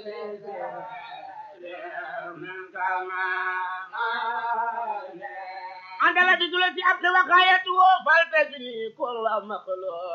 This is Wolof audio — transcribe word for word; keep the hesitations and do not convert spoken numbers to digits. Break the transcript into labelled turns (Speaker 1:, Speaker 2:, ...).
Speaker 1: عند الذي جلس أبقى وقايته فلتجني كل مخلوق